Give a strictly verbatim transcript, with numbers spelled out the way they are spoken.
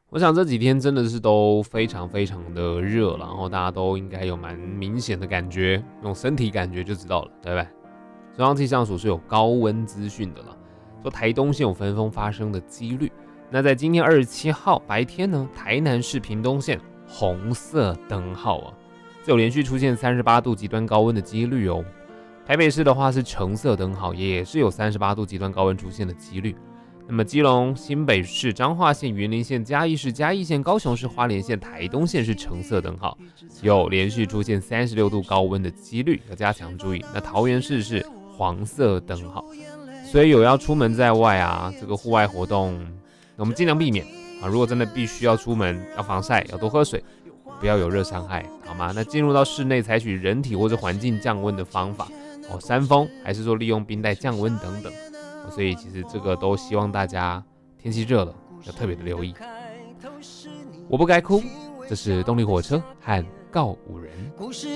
我想这几天真的是都非常非常的热，然后大家都应该有蛮明显的感觉，那种身体感觉就知道了，对不对？中央气象署是有高温资讯的了，说台东县有焚风发生的几率。那在今天二十七号白天呢，台南市屏东县红色灯号啊，这有连续出现三十八度极端高温的几率哦。台北市的话是橙色灯号，也是有三十八度极端高温出现的几率。那么基隆、新北市、彰化县、云林县、嘉义市、嘉义县、高雄市、花莲县、台东县是橙色灯号，有连续出现三十六度高温的几率，要加强注意。那桃园市是黄色灯号，所以有要出门在外啊，这个户外活动，我们尽量避免啊。如果真的必须要出门，要防晒，要多喝水，不要有热伤害，好吗？那进入到室内，采取人体或者环境降温的方法，哦，扇风，还是说利用冰袋降温等等。所以其实这个都希望大家天气热了要特别的留意。我不该哭，这是动力火车和告五人。